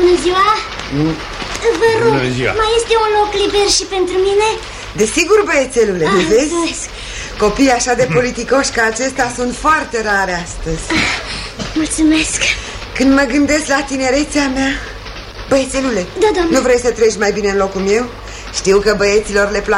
Bună ziua! Vă rog, mai este un loc liber și pentru mine? Desigur, băiețelule, vezi? Mulțumesc. Copii așa de politicoși ca acesta sunt foarte rare astăzi. Mulțumesc. Când mă gândesc la tinerețea mea... Băiețelule, da, doamne. Nu vrei să treci mai bine în locul meu? Știu că băieților le place